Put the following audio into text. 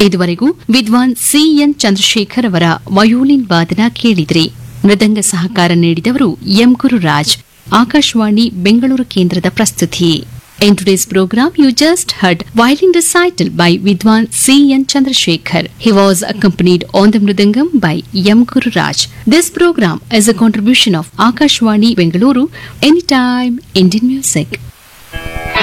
ಇದುವರೆಗೂ ವಿದ್ವಾನ್ ಸಿಎನ್ ಚಂದ್ರಶೇಖರ್ ಅವರ ವಯೋಲಿನ್ ವಾದನ ಕೇಳಿದ್ರಿ. ಮೃದಂಗ ಸಹಕಾರ ನೀಡಿದವರು ಎಂ ಗುರುರಾಜ್. ಆಕಾಶವಾಣಿ ಬೆಂಗಳೂರು ಕೇಂದ್ರದ ಪ್ರಸ್ತುತಿ. In today's program, you just heard violin recital by Vidwan C.N. Chandrasekhar. He was accompanied on the mridangam by M. Gururaj. This program is a contribution of Akashwani Bengaluru, Anytime Indian Music.